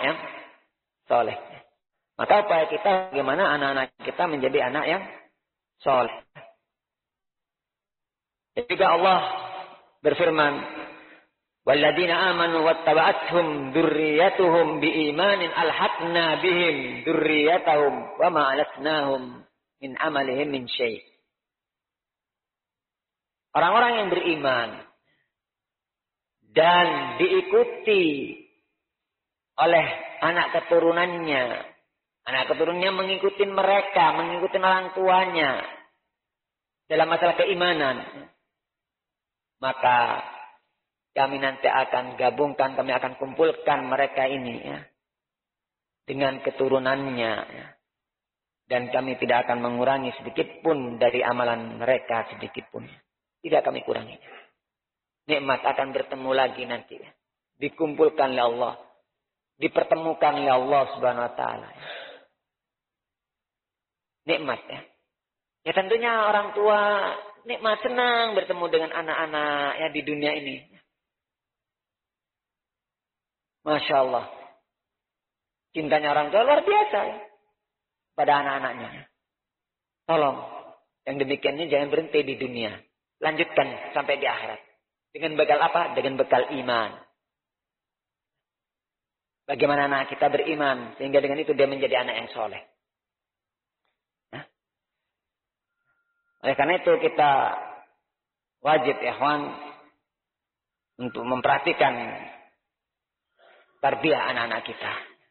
yang soleh. Maka upaya kita bagaimana anak-anak kita menjadi anak yang soleh. Juga Allah berfirman, "Walladzina amanu wattaba'athum dzurriyyatuhum biimanin alhaqna bihim dzurriyyatahum wa ma alatnahum min amalihim min syai'." Orang-orang yang beriman dan diikuti oleh anak keturunannya. Anak keturunannya mengikuti mereka, mengikuti orang tuanya dalam masalah keimanan. Maka kami nanti akan gabungkan, kami akan kumpulkan mereka ini ya, dengan keturunannya. Ya. Dan kami tidak akan mengurangi sedikit pun dari amalan mereka, sedikit pun. Tidak kami kurangi. Nikmat akan bertemu lagi nanti. Ya. Dikumpulkan oleh Allah. Dipertemukan oleh Allah Subhanahu wa Ta'ala. Nikmat ya. Ya tentunya orang tua nikmat, senang bertemu dengan anak-anak ya di dunia ini. Masya Allah. Cintanya orang tua luar biasa ya, pada anak-anaknya. Tolong. Yang demikian ini jangan berhenti di dunia. Lanjutkan sampai di akhirat. Dengan bekal apa? Dengan bekal iman. Bagaimana anak kita beriman. Sehingga dengan itu dia menjadi anak yang soleh. Oleh karena itu kita wajib ikhwan untuk memperhatikan tarbiyah anak-anak kita.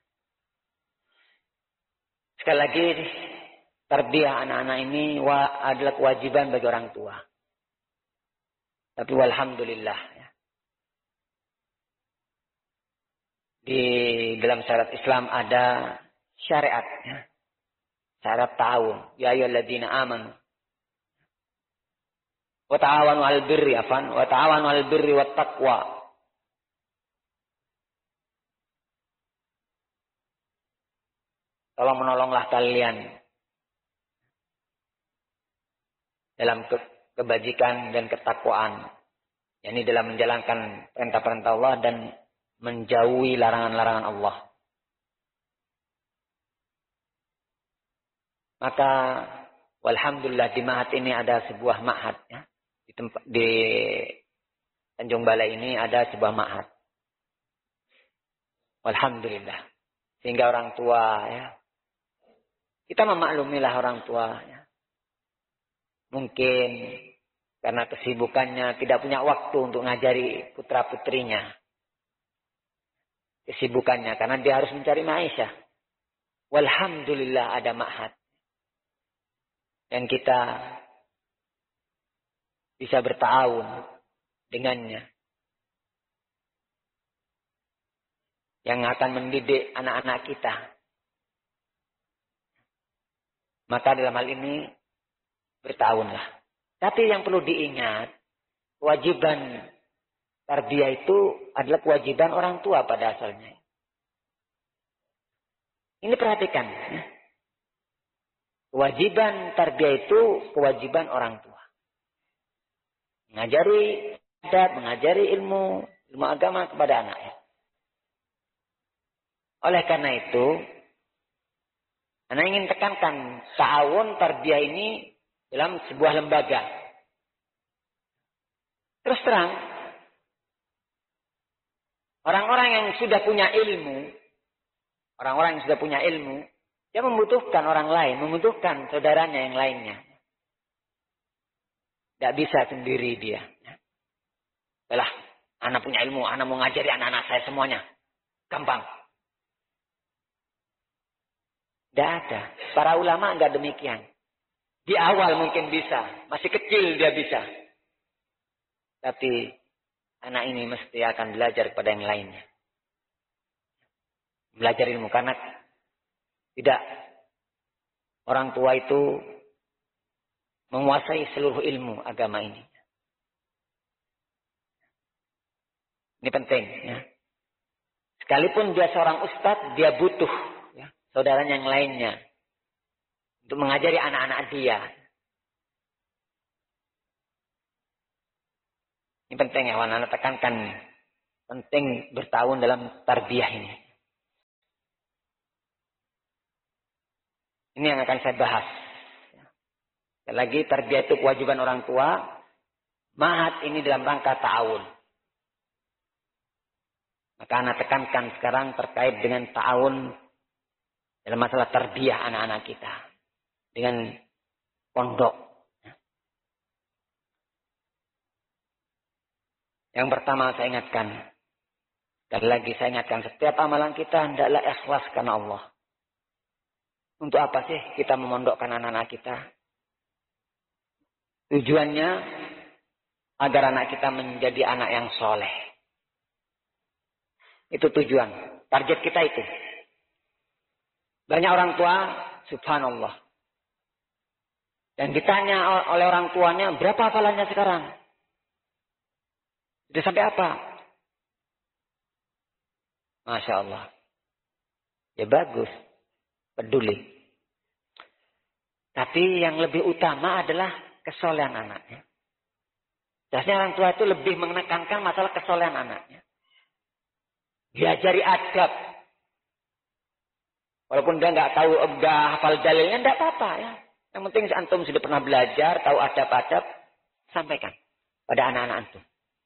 Sekali lagi, tarbiyah anak-anak ini adalah kewajiban bagi orang tua. Tapi walhamdulillah. Ya. Di dalam syariat Islam ada syariat. Ya. Syariat ta'awun. Ya ayyuhalladzina amanu. Wa ta'awanu 'alal birri wa ta'awanu 'alal birri wat taqwa. Tolong menolonglah kalian dalam kebajikan dan ketakwaan. yakni dalam menjalankan perintah-perintah Allah dan menjauhi larangan-larangan Allah. Maka walhamdulillah di Ma'had ini ada sebuah ma'had ya. Di Tanjung Balai ini ada sebuah ma'had. Walhamdulillah. Sehingga orang tua ya. Kita memaklumilah orang tua ya. Mungkin karena kesibukannya tidak punya waktu untuk ngajari putra-putrinya. Kesibukannya karena dia harus mencari maisha. Walhamdulillah ada ma'had. Dan kita bisa bertawun dengannya. Yang akan mendidik anak-anak kita. Maka dalam hal ini bertawunlah. Tapi yang perlu diingat, kewajiban tarbiyah itu adalah kewajiban orang tua pada asalnya. Ini perhatikan. Ya. Kewajiban tarbiyah itu kewajiban orang tua. Mengajari adab, mengajari ilmu agama kepada anaknya. Oleh karena itu, anak ingin tekankan ta'awun tarbiyah ini dalam sebuah lembaga. Terus terang, orang-orang yang sudah punya ilmu, dia membutuhkan orang lain, membutuhkan saudaranya yang lainnya. Tidak bisa sendiri dia. Baiklah, anak punya ilmu, anak mau ngajari anak-anak saya semuanya. Gampang. Tidak ada. Para ulama enggak demikian. Di awal mungkin bisa. Masih kecil dia bisa. Tapi anak ini mesti akan belajar kepada yang lainnya. Belajar ilmu. Karena tidak. Orang tua itu menguasai seluruh ilmu agama ini. Ini penting. Ya. Sekalipun dia seorang ustadz, dia butuh ya, saudaranya yang lainnya. Untuk mengajari anak-anak dia. Ini penting ya, anak-anak tekankan. Penting bertahun dalam tarbiyah ini. Ini yang akan saya bahas. Sekali lagi, tarbiyah itu kewajiban orang tua. Ma'had ini dalam rangka ta'awun. Maka anak tekankan sekarang terkait dengan ta'awun dalam masalah tarbiyah anak-anak kita. Dengan pondok. Yang pertama saya ingatkan. Sekali lagi saya ingatkan, setiap amalan kita hendaklah ikhlas karena Allah. Untuk apa sih kita memondokkan anak-anak kita? Tujuannya agar anak kita menjadi anak yang soleh. Itu tujuan. Target kita itu. Banyak orang tua, subhanallah. Dan ditanya oleh orang tuanya, berapa hafalannya sekarang? Sudah sampai apa? Masya Allah. Ya bagus. Peduli. Tapi yang lebih utama adalah kesolehan anaknya. Biasanya orang tua itu lebih menekankan masalah kesolehan anaknya. Diajari adab. Walaupun dia nggak tahu, nggak hafal dalilnya, nggak apa-apa ya. Yang penting antum sudah pernah belajar, tahu adab-adab, sampaikan pada anak-anak antum.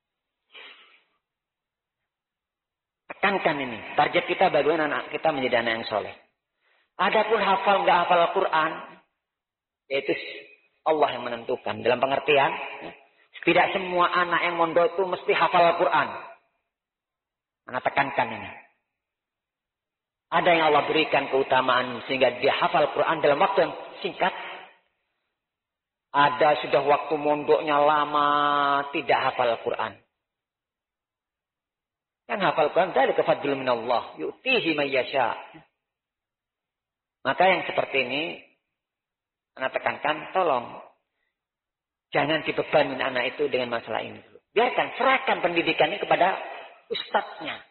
Tekankan ini. Target kita bagaimana anak kita menjadi anak yang soleh. Adapun hafal nggak hafal Al-Quran, yaitu Allah yang menentukan. Dalam pengertian, tidak semua anak yang mondok itu mesti hafal Al-Quran. Anak tekankan ini. Ada yang Allah berikan keutamaan sehingga dia hafal Al-Quran dalam waktu yang singkat. Ada sudah waktu mondoknya lama tidak hafal Al-Quran. Kan hafal Al-Quran dari kefadlul minallah. Yu'tihi mayyasha. Maka yang seperti ini, anak tekankan, tolong. Jangan dibebani anak itu dengan masalah ini. Biarkan, serahkan pendidikan ini kepada ustadznya.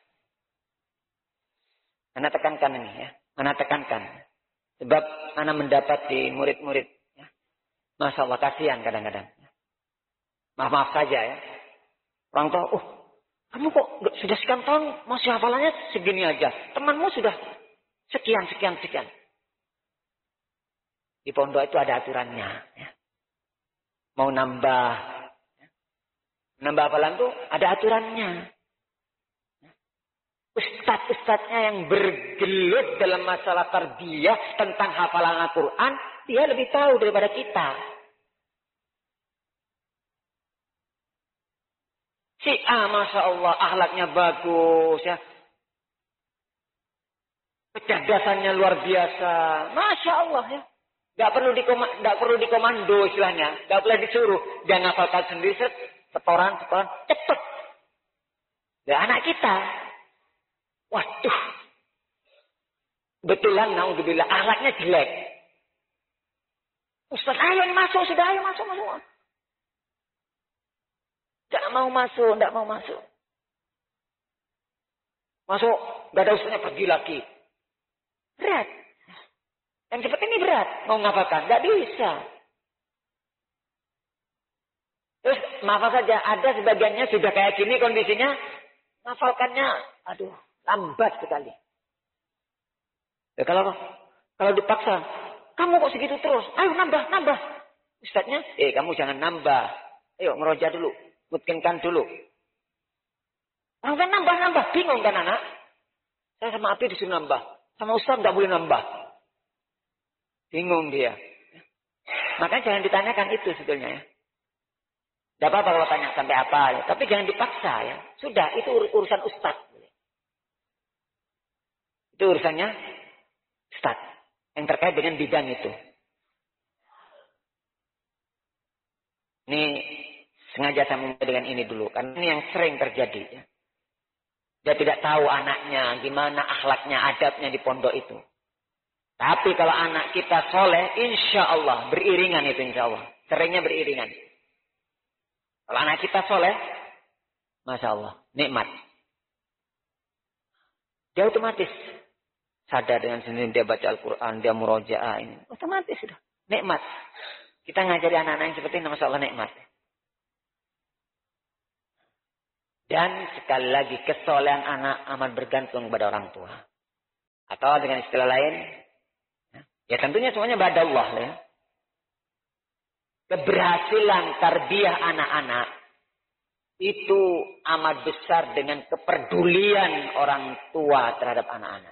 Anak tekankan ini ya. Anak tekankan. Sebab anak mendapat di murid-murid. Ya. Masya Allah, kasihan kadang-kadang. Maaf-maaf saja ya. Orang tua, kamu kok sudah sekian tahun masih hafalannya segini aja. Temanmu sudah sekian. Di pondok itu ada aturannya. Ya. Mau nambah hafalan tuh ada aturannya. Ustadz-ustadznya yang bergelut dalam masalah tarbiyah tentang hafalan Al-Quran, dia lebih tahu daripada kita. Si A, Masya Allah, akhlaknya bagus ya. Kecerdasannya luar biasa. Masya Allah ya. Gak perlu dikomando istilahnya. Gak boleh disuruh. Dia ngafalkan sendiri. Setoran. Cepet. Dan anak kita. Waduh. Betulan, naudzubillah. Akhlaknya jelek. Ustaz, ayo masuk. Sudah, ayo masuk. Gak mau masuk. Masuk. Gak ada ustaznya, pergi lagi. Berat. Yang seperti ini berat. Mau ngapalkan? Gak bisa. Terus maaf saja. Ada sebagiannya sudah kayak gini kondisinya. Ngafalkannya. Aduh. Lambat sekali. Ya kalau dipaksa. Kamu kok segitu terus? Ayo nambah. Ustadznya. Kamu jangan nambah. Ayo ngeroja dulu. Mutkinkan dulu. Kan nambah. Bingung kan anak? Saya sama Abi disuruh nambah. Sama Ustadz gak boleh nambah. Bingung dia. Makanya jangan ditanyakan itu sebetulnya ya. Tidak apa-apa kalau tanya sampai apa ya. Tapi jangan dipaksa ya. Sudah, itu urusan Ustadz. Itu urusannya Ustadz. Yang terkait dengan bidang itu. Ini sengaja saya mulai dengan ini dulu. Karena ini yang sering terjadi ya. Dia tidak tahu anaknya, gimana akhlaknya, adabnya di pondok itu. Tapi kalau anak kita soleh, insya Allah beriringan itu insya Allah. Seringnya beriringan. Kalau anak kita soleh, Masya Allah, nikmat. Dia otomatis sadar dengan sendiri dia baca Al-Quran, dia murojaah ini. Otomatis sudah, nikmat. Kita ngajari anak-anak yang seperti ini, Masya Allah nikmat. Dan sekali lagi kesolehan anak amat bergantung kepada orang tua. Atau dengan istilah lain, Ya tentunya semuanya ba'dallah ya. Keberhasilan tarbiyah anak-anak itu amat besar dengan kepedulian orang tua terhadap anak-anak.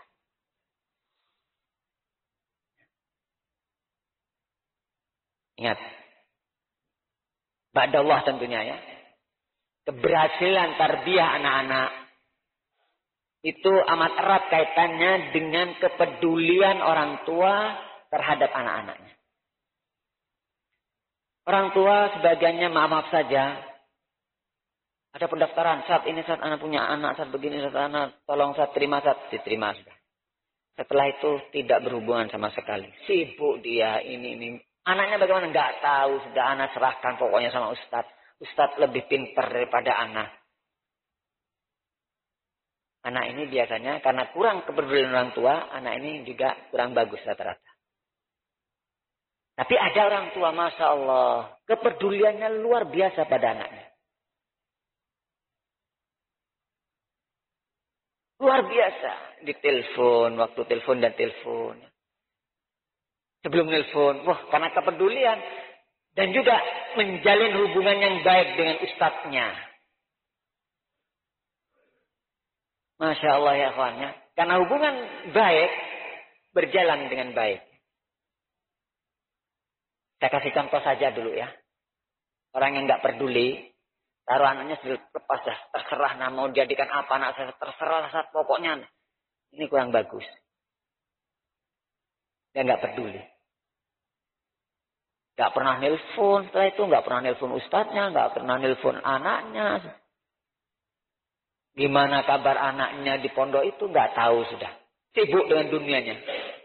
Ingat, ba'dallah tentunya ya. Keberhasilan tarbiyah anak-anak itu amat erat kaitannya dengan kepedulian orang tua terhadap anak-anaknya. Orang tua sebagiannya maaf saja. Ada pendaftaran, saat ini saat anak punya anak, saat begini, saat anak, tolong saat terima, saat diterima sudah. Setelah itu tidak berhubungan sama sekali. Sibuk dia, ini. Anaknya bagaimana? Nggak tahu, sudah anak serahkan pokoknya sama Ustadz. Ustadz lebih pintar daripada anak. Anak ini biasanya karena kurang kepedulian orang tua, anak ini juga kurang bagus rata-rata. Tapi ada orang tua, Masya Allah, kepeduliannya luar biasa pada anaknya. Luar biasa. Ditelepon, waktu telepon dan telepon. Sebelum telepon, wah karena kepedulian. Dan juga menjalin hubungan yang baik dengan ustadznya. Masya Allah ya kawannya. Karena hubungan baik, berjalan dengan baik. Saya kasih contoh saja dulu ya. Orang yang nggak peduli, taruh anaknya sudah lepas dah, terserah nah mau jadikan apa anak saya, terserah saat pokoknya ini kurang bagus. Dia nggak peduli. Nggak pernah nelpon setelah itu, nggak pernah nelpon ustadznya, nggak pernah nelpon anaknya. Gimana kabar anaknya di pondok itu nggak tahu sudah. Sibuk dengan dunianya.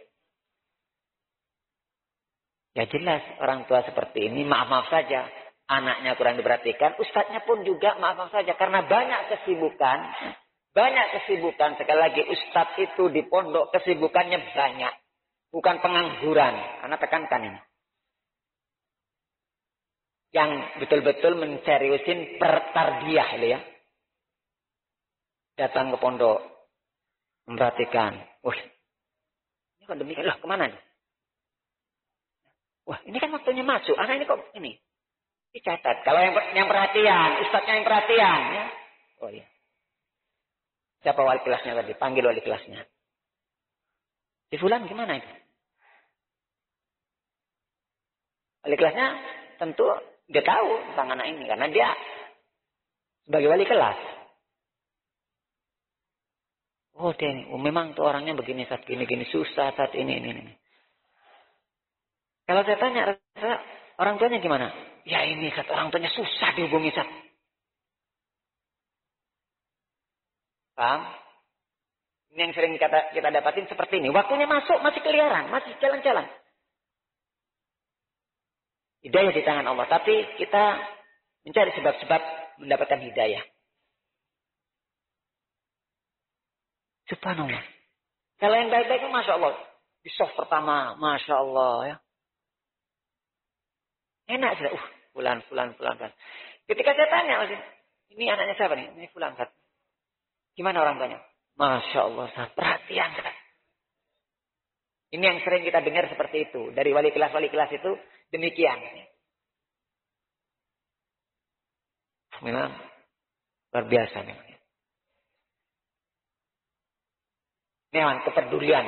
Ya jelas orang tua seperti ini maaf-maaf saja. Anaknya kurang diperhatikan. Ustadznya pun juga maaf-maaf saja. Karena banyak kesibukan. Banyak kesibukan. Sekali lagi ustadz itu di pondok kesibukannya banyak. Bukan pengangguran. Anak tekankan ini. Yang betul-betul menseriusin pertarbiyah ya. Datang ke pondok. Memperhatikan. Wah, ini kok demikian. Loh, kemana nih? Wah, ini kan waktunya masuk. Anak ini kok ini? Dicatat. Kalau yang perhatian, ustadznya yang perhatian. Ya. Oh iya. Siapa wali kelasnya tadi? Panggil wali kelasnya. Si fulan gimana itu? Wali kelasnya tentu dia tahu tentang anak ini. Karena dia sebagai wali kelas. Oh dia ini. Oh, memang tuh orangnya begini saat gini susah saat ini. Kalau saya tanya, orang tuanya gimana? Ya ini saat orang tuanya susah dihubungi saat. Paham? Ini yang sering kita dapatin seperti ini. Waktunya masuk, masih keliaran, masih jalan-jalan. Hidayah di tangan Allah. Tapi kita mencari sebab-sebab mendapatkan hidayah. Subhanallah. Kalau yang baik-baik, Masya Allah. Di soft pertama, Masya Allah ya. Enak sudah. Fulan. Ketika saya tanya, ini anaknya siapa nih? Ini fulan. Gimana orang tuanya? Masya Allah, perhatian. Ini yang sering kita dengar seperti itu. Dari wali kelas itu demikian. Memang luar biasa memang. Memang kepedulian.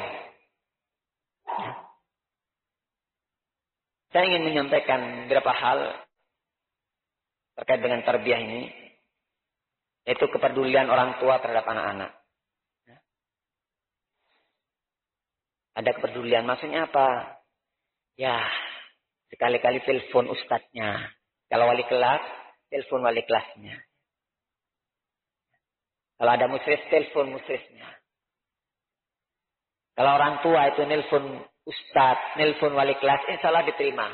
Saya ingin menyampaikan beberapa hal terkait dengan tarbiyah ini. Yaitu kepedulian orang tua terhadap anak-anak. Ada kepedulian. Maksudnya apa? Ya, sekali-kali telepon ustadznya. Kalau wali kelas, telepon wali kelasnya. Kalau ada musris, telepon musrisnya. Kalau orang tua itu nelpon ustadz, nelpon wali kelas, insya Allah diterima.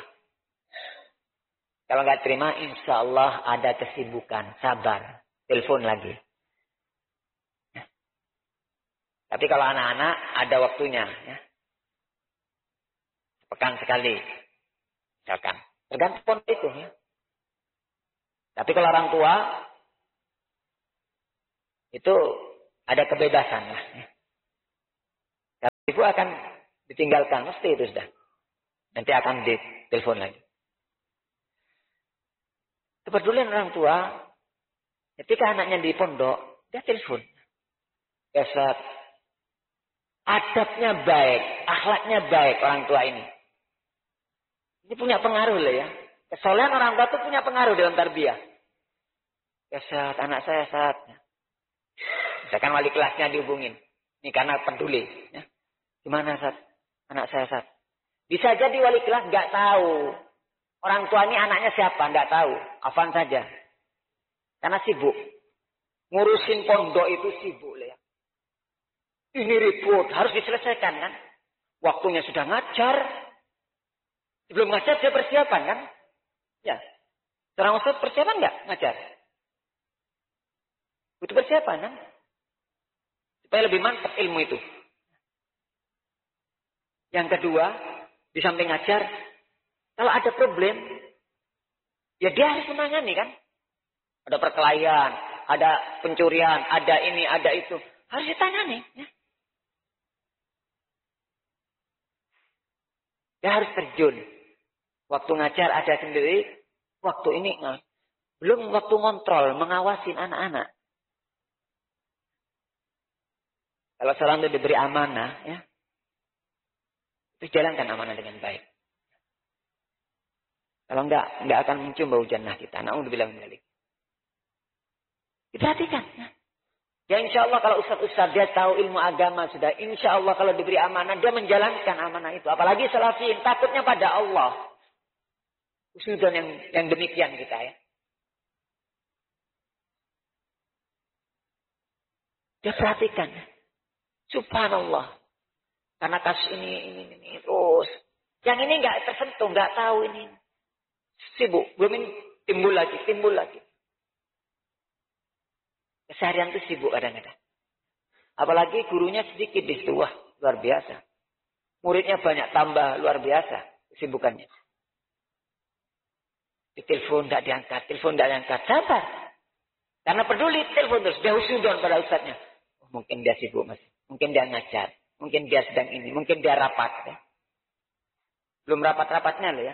Kalau nggak terima, insya Allah ada kesibukan, sabar, telepon lagi. Tapi kalau anak-anak ada waktunya, ya. Pekan sekali, misalkan. Tergantung itu, ya. Tapi kalau orang tua itu ada kebebasan, lah. Ya. Ibu akan ditinggalkan, mesti itu sudah. Nanti akan ditelepon lagi. Kepedulian orang tua, ketika anaknya di pondok, dia telepon. Ya Ustaz, adabnya baik, akhlaknya baik orang tua ini. Ini punya pengaruh loh ya. Kesolehan orang tua itu punya pengaruh dalam tarbiyah. Ya Ustaz, anak saya Ustaz. Misalkan wali kelasnya dihubungin. Ini karena peduli. Ya. Gimana Ustaz? Anak saya Ustaz. Bisa jadi wali kelas nggak tahu. Orang tua ini anaknya siapa? Nggak tahu. Afan saja. Karena sibuk. Ngurusin pondok itu sibuk loh ya. Ini ribut. Harus diselesaikan kan. Waktunya sudah ngajar. Sebelum ngajar dia persiapan kan. Ya. Seorang ustaz persiapan nggak ngajar? Butuh persiapan kan? Supaya lebih mantap ilmu itu. Yang kedua, di samping ngajar, kalau ada problem, ya dia harus menangani kan? Ada perkelahian, ada pencurian, ada ini, ada itu. Harus ditangani. Ya. Dia harus terjun. Waktu ngajar ada sendiri, waktu ini belum waktu ngontrol, mengawasin anak-anak. Kalau seorang itu diberi amanah, ya, itu jalankan amanah dengan baik. Kalau enggak akan muncul bau jannah kita. Na'udzubillah min dzalik. Diperhatikan. Ya insya Allah kalau ustaz-ustaz dia tahu ilmu agama sudah. Insya Allah kalau diberi amanah, dia menjalankan amanah itu. Apalagi salafiyin, takutnya pada Allah. Husnuzon yang demikian kita ya. Dia perhatikan. Subhanallah. Karena kasus ini terus. Yang ini enggak tersentuh, enggak tahu ini. Sibuk, belum ini timbul lagi. Keseharian itu sibuk kadang-kadang. Apalagi gurunya sedikit di situ, wah luar biasa. Muridnya banyak, tambah luar biasa kesibukannya. Ditelepon tidak diangkat, sabar. Karena peduli, telepon terus. Dia husnuzon pada ustadznya. Oh, mungkin dia sibuk mas, mungkin dia ngajar, mungkin dia sedang ini, mungkin dia rapat. Ya. Belum rapat-rapatnya loh ya.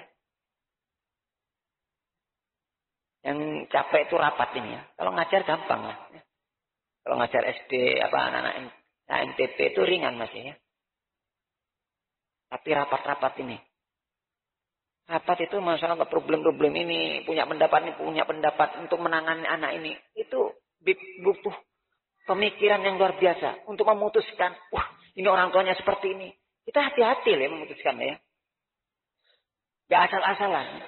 Yang capek itu rapat ini ya. Kalau ngajar gampang lah. Ya. Kalau ngajar SD, anak-anak MTP itu ringan masih ya. Tapi rapat-rapat ini. Rapat itu masalah problem-problem ini. Punya pendapat untuk menangani anak ini. Itu butuh pemikiran yang luar biasa. Untuk memutuskan. Wah ini orang tuanya seperti ini. Kita hati-hati lah memutuskan ya. Gak asal-asalan.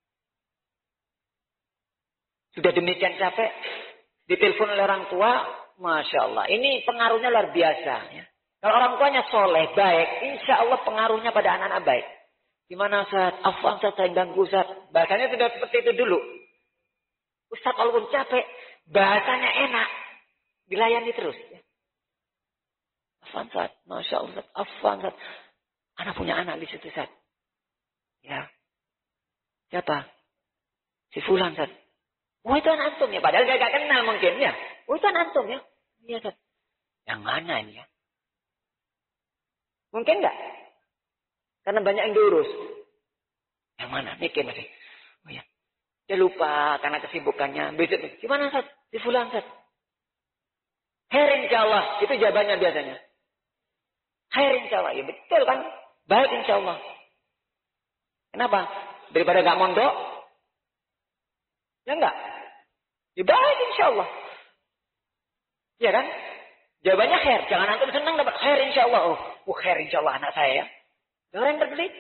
Sudah demikian capek. Ditelepon oleh orang tua. Masya Allah. Ini pengaruhnya luar biasa. Ya. Kalau orang tuanya soleh, baik. Insya Allah pengaruhnya pada anak-anak baik. Gimana Ustaz? Afwan Ustaz, saya ganggu Ustaz. Bahasanya sudah seperti itu dulu. Ustaz walaupun capek. Bahasanya enak. Dilayani terus. Ya. Afwan Ustaz. Masya Allah Ustaz. Afwan Ustaz. Anak punya anak di situ Ustaz. Ya. Siapa? Si Fulan Ustaz. Oh itu anak antum ya. Padahal gak kenal mungkin ya. Oh itu anak antum ya. Iya Ustaz. Yang mana ini ya? Mungkin enggak? Karena banyak yang diurus. Yang mana? Mikir masih. Oh ya. Dia lupa karena kesibukannya. Besok. Gimana Ustaz? Di Fulan Ustaz. Khair insya Allah. Itu jawabannya biasanya. Khair insya Allah. Ya betul kan? Baik insya Allah. Kenapa? Daripada gak mondok. Ya enggak? Ya baik insya Allah. Ya kan? Jawabannya khair. Jangan antum senang dapat khair insya Allah. Oh khair insya Allah anak saya ya. Orang yang terteliti.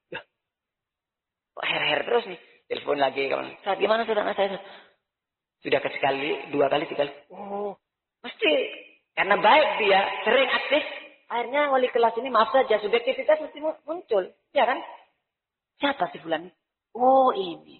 Kok khair terus nih. Telepon lagi. Saat gimana sudah anak saya? Sudah sekali, 2 kali, 3 kali. Oh. Mesti. Karena baik dia. Sering aktif. Akhirnya wali kelas ini maaf saja. Subjektivitas mesti muncul. Ya kan? Siapa si Fulan? Oh ini.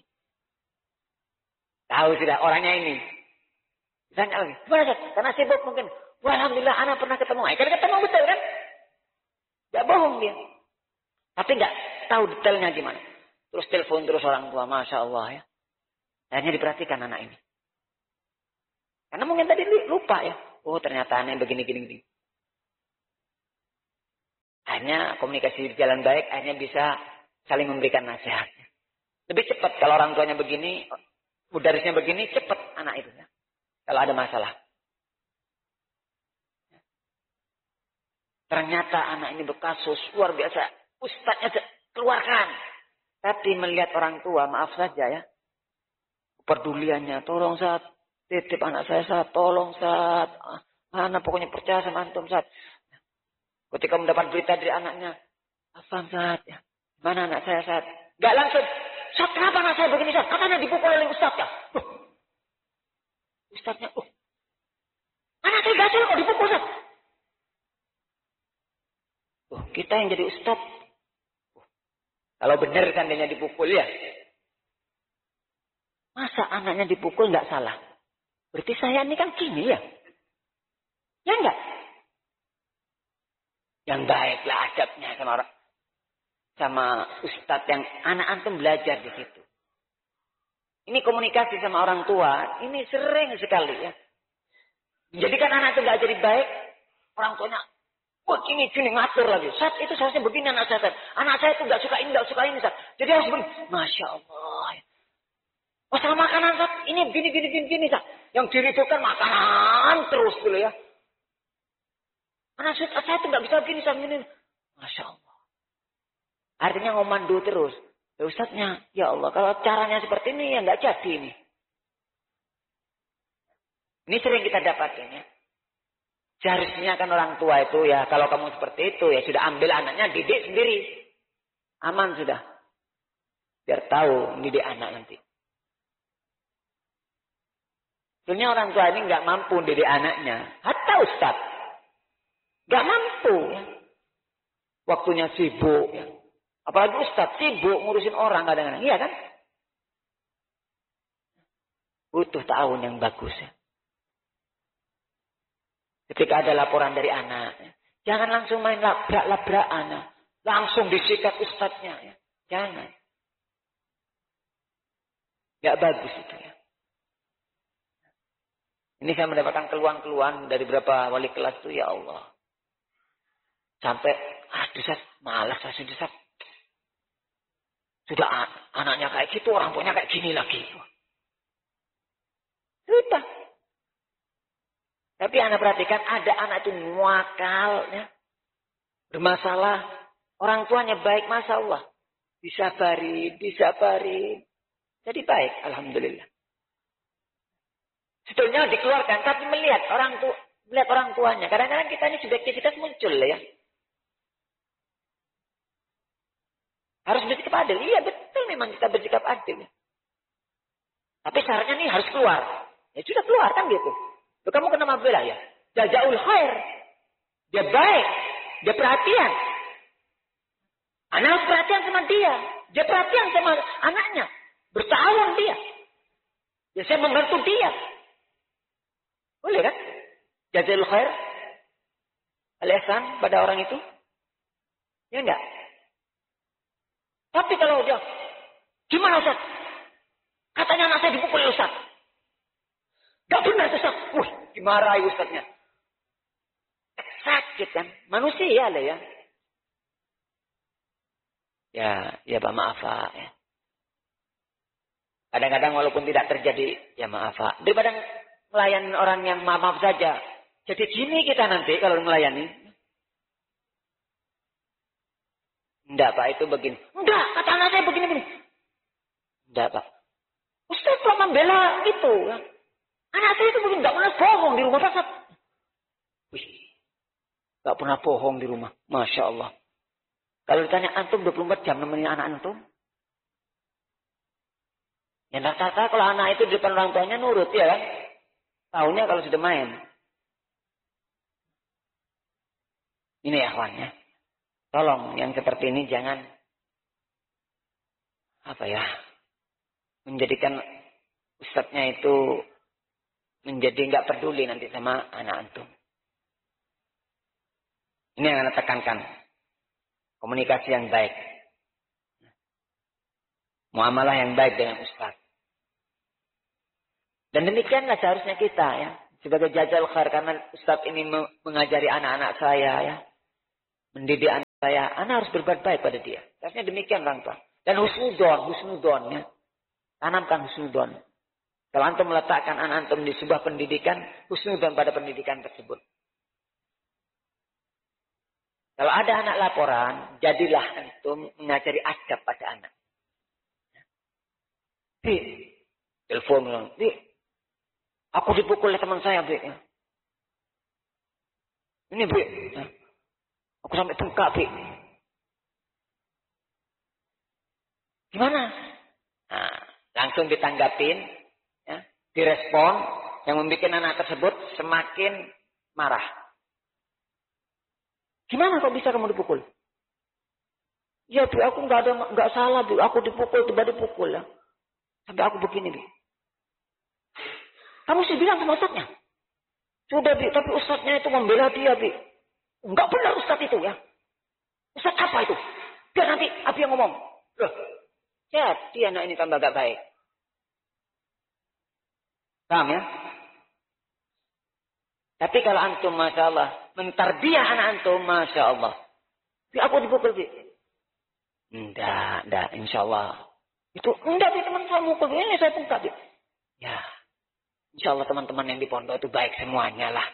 Tahu sudah orangnya ini. Tanya lagi. Gimana Ustaz? Karena sibuk mungkin. Wah, alhamdulillah anak pernah ketemu. Kan ketemu betul kan? Gak bohong dia. Tapi gak tahu detailnya gimana. Terus telepon terus orang tua. Masya Allah ya. Akhirnya diperhatikan anak ini. Karena mungkin tadi lupa ya. Oh ternyata aneh begini. Akhirnya komunikasi berjalan baik. Akhirnya bisa saling memberikan nasihat. Lebih cepat kalau orang tuanya begini, mudarisnya begini, cepat anak itu. Ya. Kalau ada masalah. Ternyata anak ini berkasus luar biasa. Ustadznya keluarkan. Tapi melihat orang tua, maaf saja ya. Kepeduliannya, tolong Ustaz. Titip anak saya Ustaz. Tolong Ustaz. Mana pokoknya percaya sama antum Ustaz. Ketika mendapat berita dari anaknya. Afan Ustaz. Ya. Mana anak saya Ustaz. Gak langsung. Ustaz kenapa anak saya begini Ustaz. Katanya dipukul oleh Ustaz ya. Ustaznya. Anak saya gak salah kok dipukul Ustaz. Kita yang jadi ustaz. Kalau benar kan dia dipukul ya. Masa anaknya dipukul nggak salah? Berarti saya ini kan gini ya. Ya enggak? Yang baiklah adabnya sama ustaz yang anak antum belajar di situ. Ini komunikasi sama orang tua. Ini sering sekali ya. Menjadikan anak itu nggak jadi baik. Orang tuanya. Wah gini ngatur lagi. Saat itu seharusnya begini anak saya. Anak saya itu gak suka ini Saat. Jadi harus begini. Masya Allah. Masalah makanan Saat. Ini gini Saat. Yang diribukan makanan terus dulu ya. Anak saya itu gak bisa begini Saat. Masya Allah. Artinya ngomandu terus. Ya Ustaznya. Ya Allah. Kalau caranya seperti ini ya gak jadi ini. Ini sering kita dapatin ya. Seharusnya kan orang tua itu ya kalau kamu seperti itu ya sudah ambil anaknya didik sendiri. Aman sudah. Biar tahu mendidik anak nanti. Sebenarnya orang tua ini nggak mampu mendidik anaknya. Hatta Ustaz. Nggak mampu ya. Waktunya sibuk ya. Apalagi Ustaz sibuk ngurusin orang kadang-kadang. Iya kan? Butuh tahun yang bagus ya. Ketika ada laporan dari anak, ya. Jangan langsung main labrak-labrakan, ya. Langsung disikat ustadznya, ya. Jangan. Gak bagus itu ya. Ini saya mendapatkan keluhan-keluhan dari beberapa wali kelas itu, ya Allah. Sampai, Ustaz, malas saya Ustaz. Sudah anaknya kayak gitu, orang tuanya kayak gini lagi. Sudah. Tapi anak perhatikan ada anak itu muakal ya. Bermasalah. Orang tuanya baik Masya Allah. Disabari. Jadi baik. Alhamdulillah. Sebetulnya dikeluarkan. Tapi melihat orang tuanya. Kadang-kadang kita ini subjektivitas muncul ya. Harus bersikap adil. Iya betul memang kita bersikap adil. Tapi syaratnya nih harus keluar. Ya sudah keluar kan gitu. Loh, kamu kenapa bela ya? Jazaul khair. Dia baik. Dia perhatian. Anak harus perhatian sama dia. Dia perhatian sama anaknya. Bertahun dia. Ya saya membantu dia. Boleh kan? Jazaul khair. Al-ihsan pada orang itu. Ya enggak? Tapi kalau dia. Gimana Ustaz? Katanya anak saya dipukul Ustaz. Gak benar Ustaz. Dimarahi Ustaznya. Sakit kan. Manusia lah ya. Ya Pak maaf Pak. Ya. Kadang-kadang walaupun tidak terjadi. Ya maaf Pak. Daripada melayani orang yang maaf saja. Jadi gini kita nanti kalau melayani. Enggak Pak itu begini. Enggak kata anak saya begini. Enggak Pak. Ustaz kok membela gitu ya. Anak saya itu mungkin gak pernah bohong di rumah Pak. Wih, gak pernah bohong di rumah. Masya Allah. Kalau ditanya antum 24 jam nemenin anak antum. Ya rata-rata kalau anak itu di depan orang tuanya nurut ya kan. Tahunya kalau sudah main. Ini ya kawannya. Tolong yang seperti ini jangan. Menjadikan ustadznya itu. Menjadi nggak peduli nanti sama anak antum. Ini yang Anda tekankan. Komunikasi yang baik. Muamalah yang baik dengan ustaz. Dan demikianlah seharusnya kita ya. Sebagai jazal khair. Karena ustaz ini mengajari anak-anak saya ya. Mendidik anak saya. Anak harus berbuat baik pada dia. Harusnya demikian orang tua. Dan husnudon ya. Tanamkan husnudon. Kalau antum meletakkan anak antum di sebuah pendidikan, husnudon pada pendidikan tersebut. Kalau ada anak laporan, jadilah antum mengajari adab pada anak. Bi, telepon, Bi, aku dipukul oleh teman saya, Bi. Ini, Bi, aku sampai bengkak, Bi. Gimana? Nah, langsung ditanggapin, ya, direspon, yang membuat anak tersebut semakin marah. Gimana kok bisa kamu dipukul? Ya, Bi, aku nggak salah, Bi. Aku dipukul, tiba dipukul ya. Sampai aku begini, Bi. Kamu sih bilang sama ustadznya. Sudah, Bi, tapi ustadznya itu membela dia, Bi. Enggak benar ustadz itu ya. Ustadz apa itu? Biar nanti Abi yang ngomong. Loh, jadi anak ini tambah gak baik. Paham ya? Tapi kalau antum, Masya Allah, mentarbiah anak antum, Masya Allah. Bi, aku dipukul, Bi. Enggak, insya Allah. Itu, enggak, Bi, teman saya mukul, Bi. Ini saya bengkak, Bi. Ya, insya Allah teman-teman yang di pondok itu baik semuanya lah.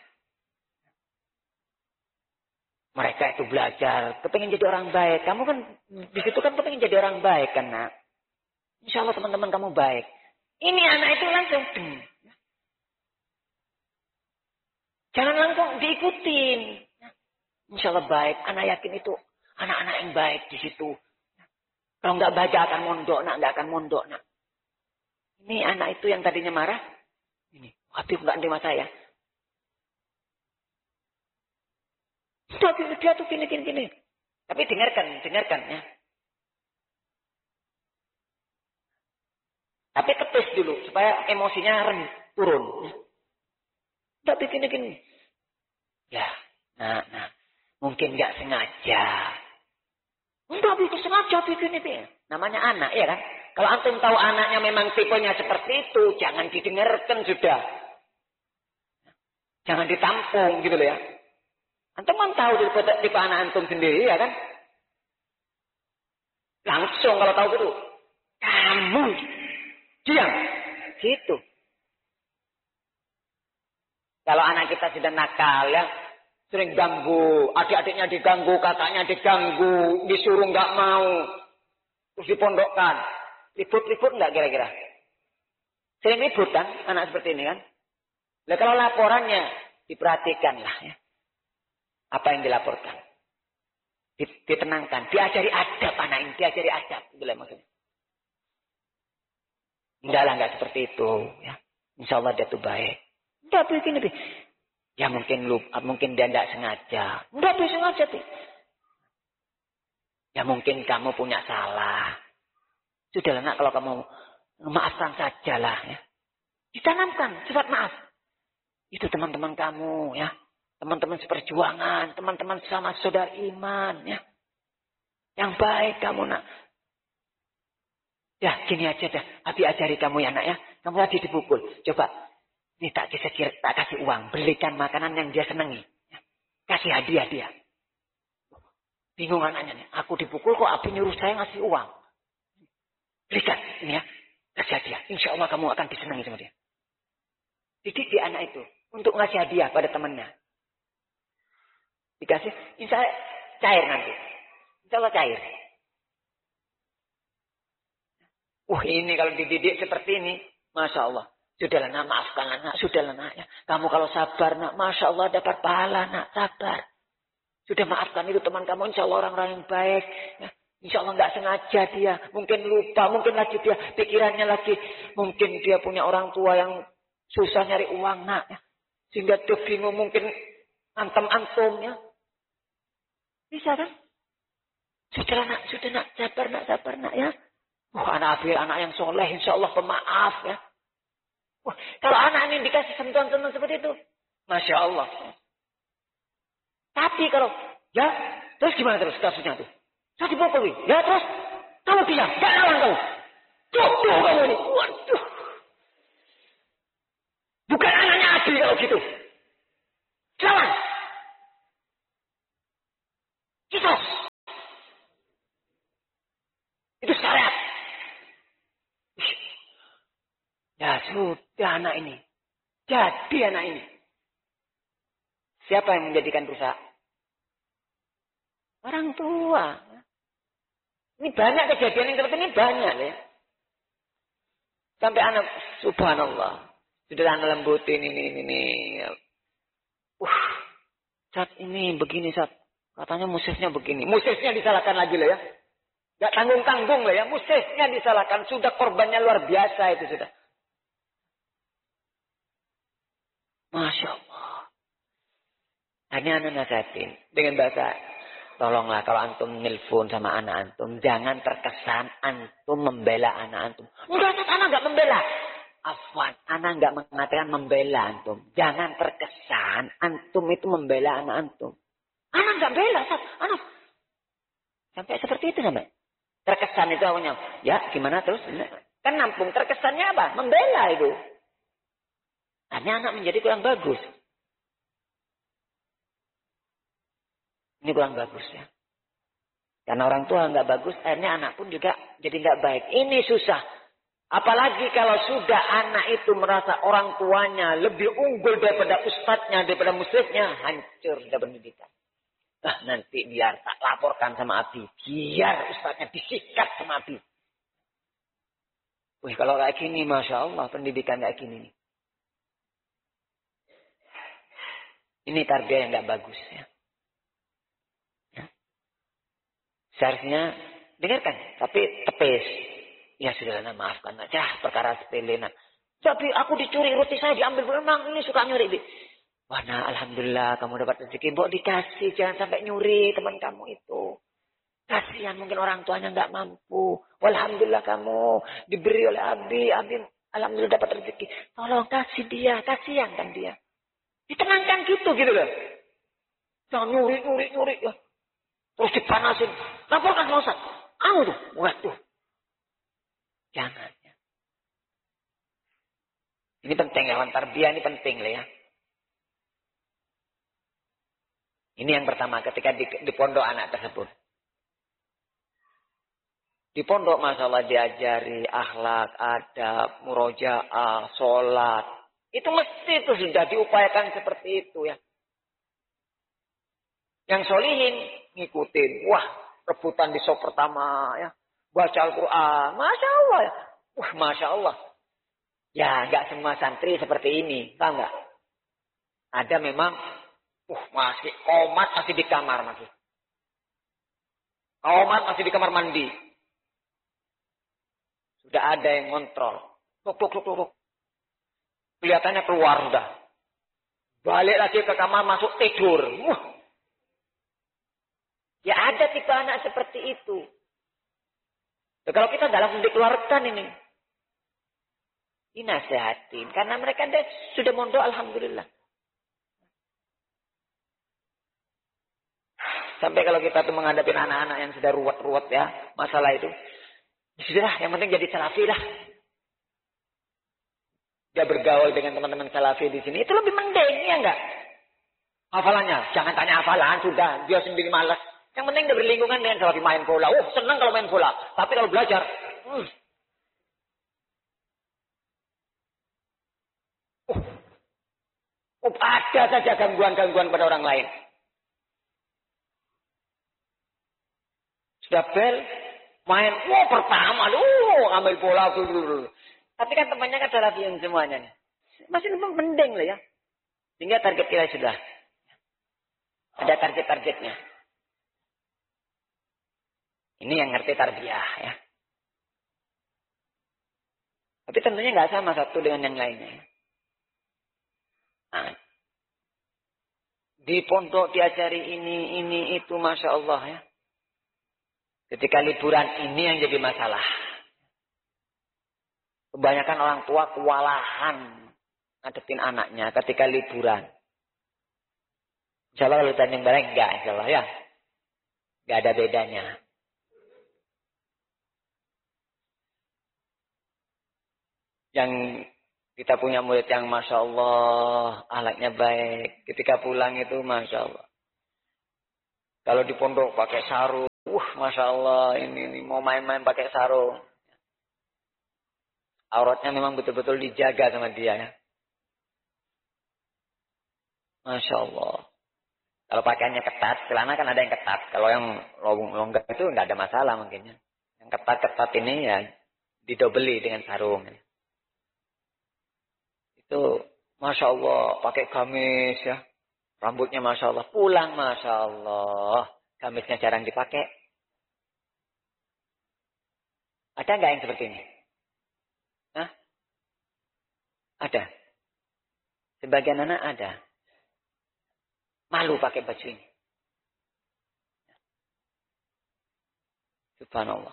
Mereka itu belajar, kepengen jadi orang baik. Kamu kan, di situ kan kepengen jadi orang baik kan, nak. Insya Allah teman-teman kamu baik. Ini anak itu langsung. Jangan langsung diikutin. Insya Allah baik. Anak yakin itu anak-anak yang baik di situ. Kalau nggak baca akan mondok, nak. Nggak akan mondok, nak. Ini anak itu yang tadinya marah. Ini, Habib nggak nerima saya. Dia tuh gini. Tapi dengarkan ya. Tapi tepis dulu supaya emosinya turun. Tapi gini. Ya, nah. Mungkin nggak sengaja. Enggak bikin sengaja bikin itu. Namanya anak ya kan. Kalau antum tahu anaknya memang tipenya seperti itu, jangan didengarkan sudah. Jangan ditampung gitu loh ya. Antum kan tahu tipe anak antum sendiri ya kan. Langsung kalau tahu gitu. Kamu diam. Gitu. Kalau anak kita sudah nakal ya. Sering ganggu. Adik-adiknya diganggu. Kakaknya diganggu. Disuruh nggak mau. Terus dipondokkan. Ribut-ribut nggak kira-kira? Sering ribut kan. Anak seperti ini kan. Nah kalau laporannya diperhatikan lah ya. Apa yang dilaporkan. Ditenangkan. Diajari adab anak ini. Diajari adab. Itulah maksudnya. Enggak seperti itu. Ya. Insya Allah dia tuh baik. Enggak begini. Ya mungkin dia enggak sengaja. Enggak bisa sengaja. Ya mungkin kamu punya salah. Sudahlah nak kalau kamu maafkan sajalah. Ya. Ditanamkan sifat maaf. Itu teman-teman kamu ya. Teman-teman seperjuangan, teman-teman sama saudara iman, ya. Yang baik kamu, nak. Ya, gini aja dah. Abi ajari kamu ya, nak ya. Kamu tadi dipukul. Coba, ini tak kasih uang. Belikan makanan yang dia senangi. Ya. Kasih hadiah dia. Bingung anaknya nih. Aku dipukul kok Abi nyuruh saya ngasih uang. Belikan, ini ya. Kasih hadiah. Insya Allah kamu akan disenangi sama dia. Dididik anak itu untuk ngasih hadiah pada temannya. Dikasih, insya Allah cair nanti. Insya Allah cair. Ini kalau dididik seperti ini, Masya Allah. Sudahlah nak, maafkan anak. Sudahlah nak. Ya. Kamu kalau sabar nak, Masya Allah dapat pahala nak, sabar. Sudah maafkan itu teman kamu, insya Allah orang-orang yang baik. Ya. Insya Allah nggak sengaja dia. Mungkin lupa, mungkin lagi dia pikirannya lagi. Mungkin dia punya orang tua yang susah nyari uang nak. Ya. Sehingga dia bingung mungkin antem-antum ya. Bisa kan? Sudah nak, sabar nak ya. Anak Abi, anak yang soleh, insya Allah pemaaf ya. Kalau anak ini dikasih sentuhan-sentuhan seperti itu, Masya Allah. Tapi kalau, ya, terus gimana terus kasusnya tuh? Terus dipukul, ya terus, kamu bilang, gak lawan kamu. Tuh kamu ini, waduh. Bukan anaknya Abi kalau gitu. Lawan. Kita sudah anak ini. Jadi anak ini. Siapa yang menjadikan rusak? Orang tua. Ini banyak kejadian yang seperti ini banyak ya. Sampai anak, subhanallah. Sudah anak lembutin ini. Saat ini begini saat. Katanya musisnya begini. Musisnya disalahkan lagi loh ya. Gak tanggung-tanggung loh ya. Musisnya disalahkan. Sudah korbannya luar biasa itu sudah. Masya Allah. Hanya anak nasihatin. Dengan bahasa. Tolonglah kalau antum nelpon sama anak antum. Jangan terkesan antum membela anak antum. Enggak, anak gak membela. Afwan, anak gak mengatakan membela antum. Jangan terkesan antum itu membela anak antum. Anak gak bela, anak. Sampai seperti itu sampai. Terkesan itu awalnya. Ya, gimana terus? Kan nampung. Terkesannya apa? Membela itu. Akhirnya anak menjadi kurang bagus. Ini kurang bagus ya. Karena orang tua nggak bagus, akhirnya anak pun juga jadi nggak baik. Ini susah. Apalagi kalau sudah anak itu merasa orang tuanya lebih unggul daripada ustadznya, daripada muslimnya, hancur sudah pendidikan. Nah nanti biar tak laporkan sama Abi. Biar ustadznya disikat sama Abi. Wih kalau kayak gini, Masya Allah pendidikan kayak gini. Ini tarbiyah yang nggak bagus ya. Seharusnya dengarkan, tapi tepis. Ya sudah, nah, maafkan aja, perkara sepele. Nah. Tapi aku dicuri roti saya diambil, memang ini suka nyuri. Wah, nah, alhamdulillah kamu dapat rezeki, mbok dikasih, jangan sampai nyuri teman kamu itu. Kasihan mungkin orang tuanya nggak mampu. Alhamdulillah kamu diberi oleh Abi alhamdulillah dapat rezeki. Tolong kasih dia, kasihan kan dia. Ditenangkan gitu loh. Jangan nyuri ya. Terus dipanasin. Laporkan sama Ustaz. Tuh. Waduh. Jangan. Ya. Ini penting ya. Tarbiyah ini penting lah ya. Ini yang pertama ketika di pondok anak tersebut. Di pondok Masya Allah diajari akhlak, adab, murojaah, sholat. Itu mesti itu sudah diupayakan seperti itu ya. Yang solihin ngikutin. Wah, rebutan di sop pertama ya. Baca Al-Quran. Masya Allah ya. Wah, Masya Allah. Ya, nggak semua santri seperti ini. Tahu nggak? Ada memang, masih komat masih di kamar masih. Komat masih di kamar mandi. Sudah ada yang ngontrol. Tuk. Kelihatannya keluar sudah. Balik lagi ke kamar masuk tidur. Ya ada tipe anak seperti itu. Ya, kalau kita nggak langsung dikeluarkan ini. Dinasehatin. Karena mereka sudah mondok alhamdulillah. Sampai kalau kita tuh menghadapi anak-anak yang sudah ruwet-ruwet ya. Masalah itu. Sudahlah, yang penting jadi salafi lah. Dia bergaul dengan teman-teman salafi di sini. Itu lebih mending, ya enggak? Hafalannya. Jangan tanya hafalan, sudah. Dia sendiri malas. Yang penting dia berlingkungan dengan salafi main bola. Senang kalau main bola. Tapi kalau belajar. Ada saja gangguan-gangguan pada orang lain. Sudah bel. Main. Pertama. Ambil bola. Tapi kan temannya kan salafiyin semuanya. Masih mending lah ya. Sehingga target kita sudah. Ada target-targetnya. Ini yang ngerti tarbiyah ya. Tapi tentunya nggak sama satu dengan yang lainnya. Nah, di pondok diajari ini itu Masya Allah ya. Ketika liburan ini yang jadi masalah. Kebanyakan orang tua kewalahan ngadepin anaknya ketika liburan. Insya Allah kalau tanding bareng enggak, insya Allah ya. Enggak ada bedanya. Yang kita punya murid yang Masya Allah, akhlaknya baik. Ketika pulang itu Masya Allah. Kalau di pondok pakai sarung, Masya Allah, ini mau main-main pakai sarung. Auratnya memang betul-betul dijaga sama dia ya. Masya Allah. Kalau pakaiannya ketat, celana kan ada yang ketat. Kalau yang longgar itu nggak ada masalah mungkin ya. Yang ketat-ketat ini ya didobeli dengan sarung. Itu Masya Allah pakai gamis ya. Rambutnya Masya Allah. Pulang Masya Allah. Gamisnya jarang dipakai. Ada nggak yang seperti ini? Hah? Ada. Sebagian anak ada. Malu pakai baju ini. Subhanallah.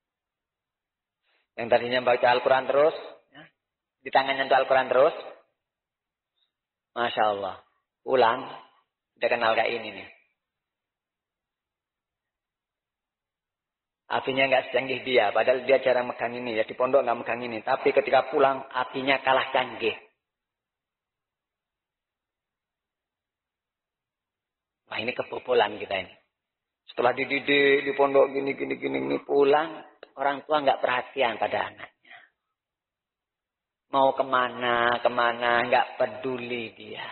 Yang tadinya baca Al-Quran terus. Ya. Di tangannya itu Al-Quran terus. Masya Allah. Pulang. Udah kenal kayak ini nih. Apinya nggak secanggih dia. Padahal dia jarang megang ini. Ya di pondok nggak megang ini. Tapi ketika pulang apinya kalah canggih. Wah ini kebobolan kita ini. Setelah dididik di pondok gini pulang. Orang tua nggak perhatian pada anaknya. Mau kemana, nggak peduli dia.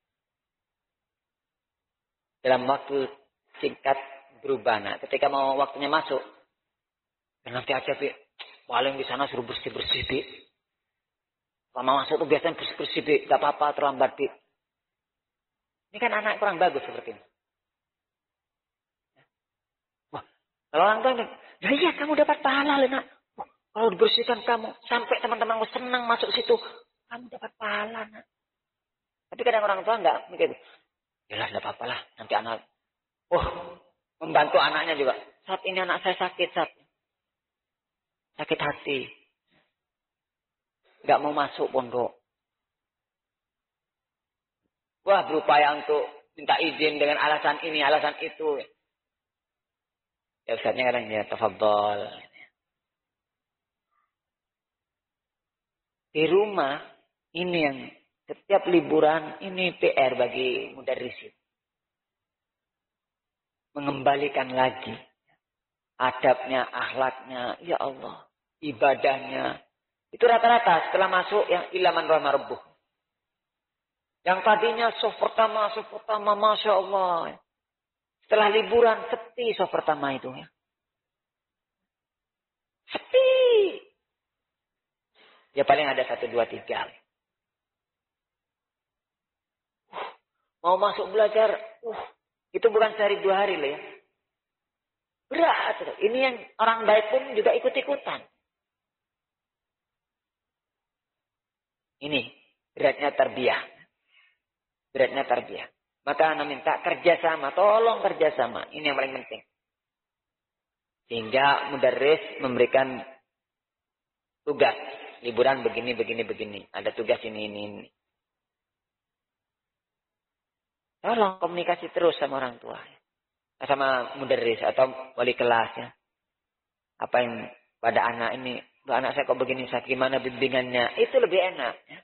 Dalam waktu singkat berubah. Nah, ketika mau waktunya masuk. Nanti aja, Bi. Paling di sana suruh bersih-bersih, Bi. Kalau masuk tuh biasanya bersih-bersih, Bi. Gak apa-apa, terlambat, Bi. Ini kan anak kurang bagus seperti ini. Wah, kalau orang tua, ya iya kamu dapat pahala, Nak. Kalau dibersihkan kamu, sampai teman-temanmu senang masuk situ, kamu dapat pahala, Nak. Tapi kadang orang tua enggak mikir, yalah, enggak apa-apa lah, nanti anak, membantu anaknya juga. Saat ini anak saya sakit, sakit hati. Enggak mau masuk pondok. Wah, berupaya untuk minta izin dengan alasan ini, alasan itu. Ya Ustaznya kadang ya, tafadhol. Di rumah, ini yang setiap liburan, ini PR bagi mudarrisin. Mengembalikan lagi adabnya, akhlaknya, ya Allah, ibadahnya. Itu rata-rata setelah masuk yang ilaman rahmah rabbuh. Yang tadinya soft pertama, Masya Allah. Setelah liburan, sepi soft pertama itu ya. Sepi. Ya paling ada 1, 2, 3. Mau masuk belajar, itu bukan sehari 2 hari loh ya. Berat. Ini yang orang baik pun juga ikut-ikutan. Ini beratnya tarbiyah. Beratnya tarbiyah. Maka Anda minta kerjasama. Tolong kerjasama. Ini yang paling penting. Sehingga mudarris memberikan tugas. Liburan begini. Ada tugas ini. Tolong komunikasi terus sama orang tua. Sama mudarris atau wali kelas ya. Apa yang pada anak ini. Anak saya kok begini, saya gimana bimbingannya. Itu lebih enak ya.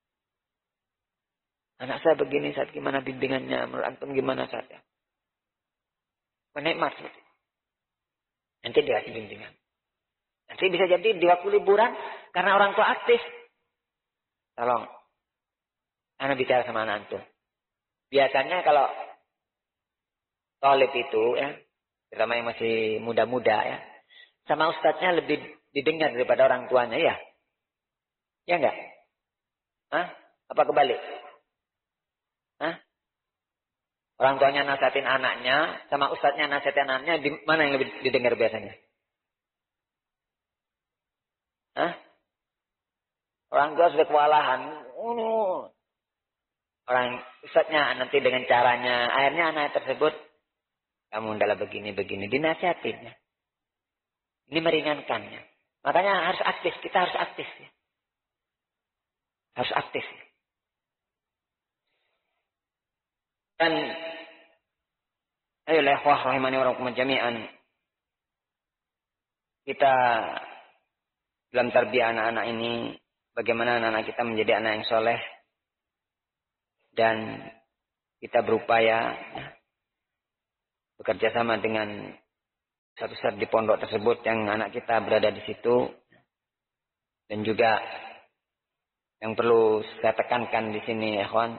Anak saya begini, saat gimana bimbingannya. Menurut antum gimana saatnya. Menikmat. Nanti dikasih bimbingan. Nanti bisa jadi di waktu liburan. Karena orang tua aktif. Tolong. Anak bicara sama anak antum. Biasanya kalau talib itu ya. Terutama yang masih muda-muda ya. Sama ustadznya lebih didengar daripada orang tuanya ya. Ya enggak? Hah? Apa kebalik? Hah? Orang tuanya nasihatin anaknya, sama ustadznya nasihatin anaknya, di mana yang lebih didengar biasanya? Hah? Orang tua sudah kewalahan. Orang ustadznya nanti dengan caranya, akhirnya anak tersebut, kamu adalah begini, dinasihatinnya. Ini meringankannya. Makanya harus aktif, kita harus aktif. Ya. Harus aktif. Dan ayolah ikhwah rahimani wa rahimakumullah jami'an. Kita dalam tarbiyah anak-anak ini bagaimana anak-anak kita menjadi anak yang soleh dan kita berupaya bekerja sama dengan satu saat di pondok tersebut yang anak kita berada di situ Dan juga yang perlu saya tekankan di sini, ikhwan,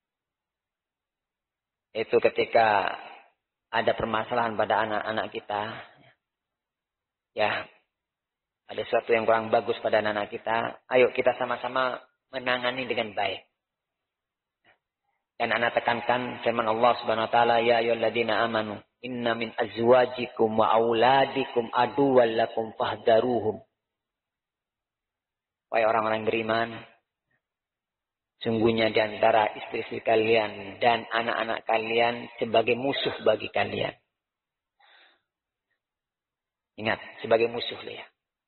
itu ketika ada permasalahan pada anak-anak kita, ya, ada sesuatu yang kurang bagus pada anak-anak kita, ayo kita sama-sama menangani dengan baik. Dan anak tekankan firman Allah Subhanahu wa taala, ya ayyuhalladzina amanu inna min azwajikum wa auladikum aduwwal lakum fahdaruhum. Wahai orang-orang beriman, sungguhnya di antara istri-istri kalian dan anak-anak kalian sebagai musuh bagi kalian. Ingat, sebagai musuh ya.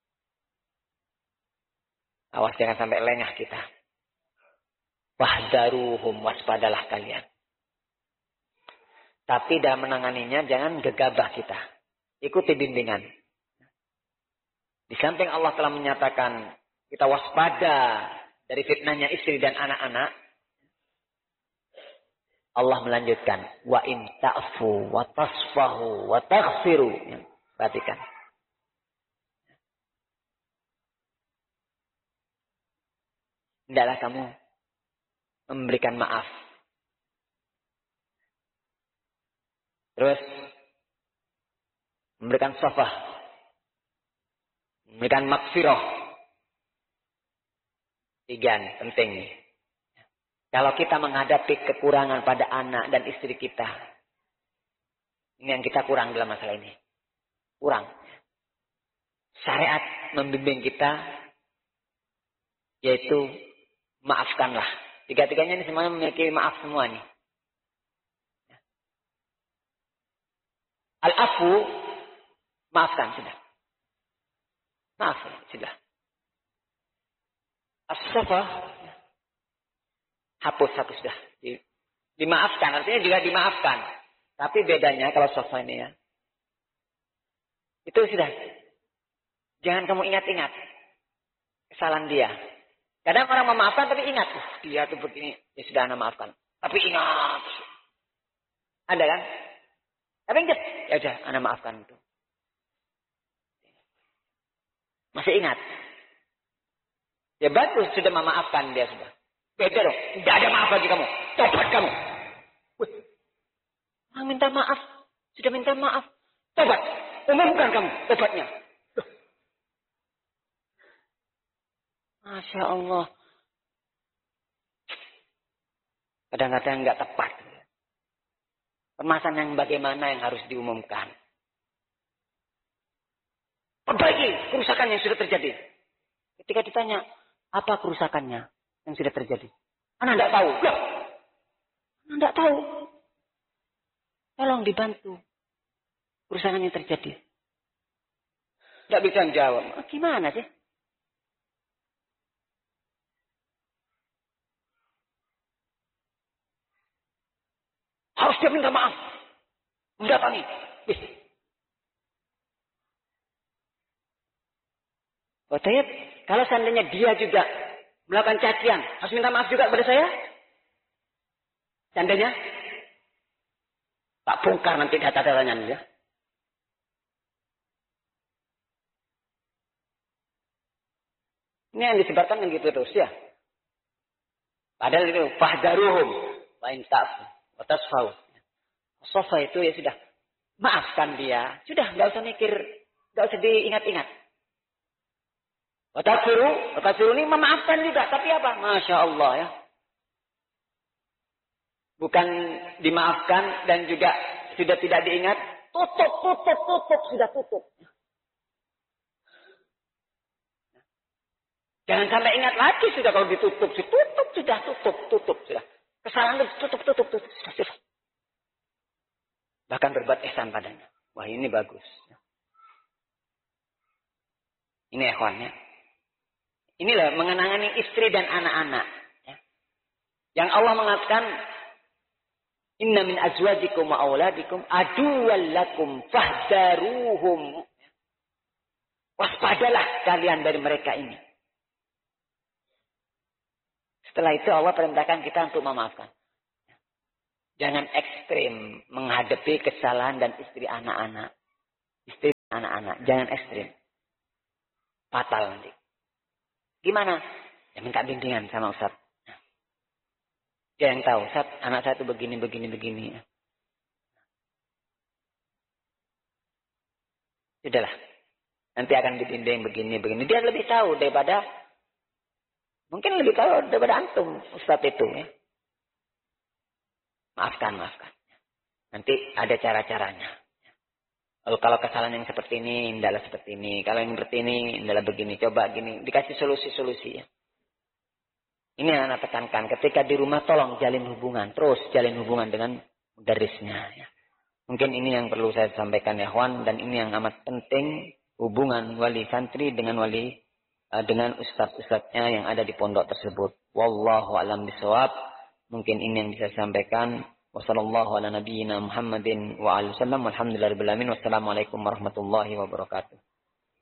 Awas jangan sampai lengah kita. Fahdaruhum, waspadalah kalian. Tapi dalam menanganinya jangan gegabah kita. Ikuti bimbingan. Di samping Allah telah menyatakan kita waspada dari fitnahnya istri dan anak-anak, Allah melanjutkan, wa in ta'fu wa tasfahu wa taghfiru. Perhatikan. Hendaklah kamu memberikan maaf. Terus memberikan safah. Memberikan maghfirah. 3 penting nih. Kalau kita menghadapi kekurangan pada anak dan istri kita. Ini yang kita kurang dalam masalah ini. Kurang. Syariat membimbing kita. Yaitu maafkanlah. 3-tiganya ini semuanya memiliki maaf semua nih. Al-afu, maafkan sudah. Maaf sudah. As-safah, hapus sudah. Dimaafkan, artinya juga dimaafkan. Tapi bedanya kalau safah ini ya. Itu sudah. Jangan kamu ingat-ingat kesalahan dia. Kadang orang memaafkan tapi ingat. Dia tuh begini. Ya sudah, Anda maafkan. Tapi ingat. Ada kan? Tapi ingat. Ya sudah, Anda maafkan itu. Masih ingat. Ya bagus, sudah memaafkan dia sudah. Beda dong. Tidak ada maaf bagi kamu. Tobat kamu. Wih. Orang minta maaf. Sudah minta maaf. Tobat. Umumkan kamu tobatnya. Masya Allah. Kadang-kadang nggak tepat. Permasalahan yang bagaimana yang harus diumumkan. Perbaiki kerusakan yang sudah terjadi. Ketika ditanya, apa kerusakannya yang sudah terjadi? Anda tidak tahu. Loh. Anda tidak tahu. Tolong dibantu. Kerusakan yang terjadi. Tidak bisa jawab. Gimana sih? Harus dia minta maaf. Mendatangi. Oh, Tayyib, kalau seandainya dia juga melakukan cacian, harus minta maaf juga kepada saya? Seandainya? Tak bongkar nanti data-datanya ya. Ini yang disebarkan kan gitu terus ya. Padahal itu fahdaruhum wa in ta'fu wa tasfau. Safa itu ya sudah, maafkan dia. Sudah, enggak usah mikir, enggak usah diingat-ingat. Wa taghfiru ini memaafkan juga, tapi apa? Masya Allah ya. Bukan dimaafkan dan juga sudah tidak diingat, tutup, sudah tutup. Jangan sampai ingat lagi sudah kalau ditutup, tutup sudah. Kesalahan tutup, sudah. Bahkan berbuat ihsan padanya. Wah, ini bagus. Ini ikhwannya. Inilah mengenangani istri dan anak-anak. Yang Allah mengatakan, inna min azwajikum wa auladikum aduwwal lakum fahdaruhum. Waspadalah kalian dari mereka ini. Setelah itu Allah perintahkan kita untuk memaafkan. Jangan ekstrim menghadapi kesalahan dan istri anak-anak. Istri anak-anak. Jangan ekstrim. Fatal nanti. Gimana? Ya minta bimbingan sama Ustaz. Dia yang tahu, Ustaz, anak saya itu begini. Sudahlah. Nanti akan dibimbing begini. Dia lebih tahu daripada, mungkin lebih tahu daripada antum, Ustaz itu. Ya. Maafkan. Nanti ada cara-caranya. Kalau kesalahan yang seperti ini, hendaklah seperti ini. Kalau yang seperti ini, hendaklah begini. Coba gini. Dikasih solusi-solusi. Ya. Ini yang anak tekankan. Ketika di rumah, tolong jalin hubungan. Terus jalin hubungan dengan mudarisnya. Ya. Mungkin ini yang perlu saya sampaikan ya, Ikhwan. Dan ini yang amat penting. Hubungan wali santri dengan dengan ustaz-ustaznya yang ada di pondok tersebut. Wallahu a'lam bishawab. Mungkin ini yang bisa saya sampaikan. Wassallallahu ala nabiyyina Muhammadin wa alihi wasallam. Walhamdulillahirabbil alamin. Wassalamualaikum warahmatullahi wabarakatuh.